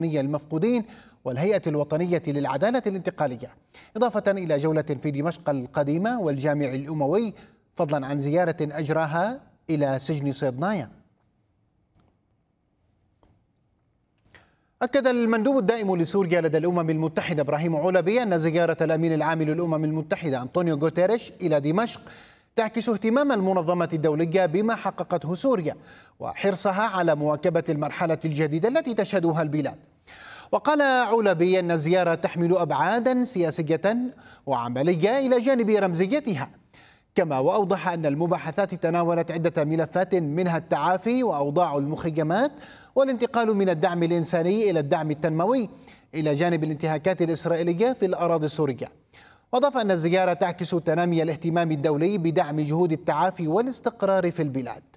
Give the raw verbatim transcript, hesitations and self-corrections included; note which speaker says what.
Speaker 1: المفقودين والهيئة الوطنية للعدالة الانتقالية، إضافة إلى جولة في دمشق القديمة والجامع الأموي، فضلا عن زيارة أجراها إلى سجن صيدنايا. أكد المندوب الدائم لسوريا لدى الأمم المتحدة إبراهيم علبي أن زيارة الأمين العام للأمم المتحدة أنطونيو غوتيريش إلى دمشق تعكس اهتمام المنظمة الدولية بما حققته سوريا وحرصها على مواكبة المرحلة الجديدة التي تشهدها البلاد. وقال علبي أن الزيارة تحمل أبعادا سياسية وعملية إلى جانب رمزيتها، كما وأوضح أن المباحثات تناولت عدة ملفات منها التعافي وأوضاع المخيمات والانتقال من الدعم الإنساني إلى الدعم التنموي إلى جانب الانتهاكات الإسرائيلية في الأراضي السورية. وأضاف أن الزيارة تعكس تنامي الاهتمام الدولي بدعم جهود التعافي والاستقرار في البلاد.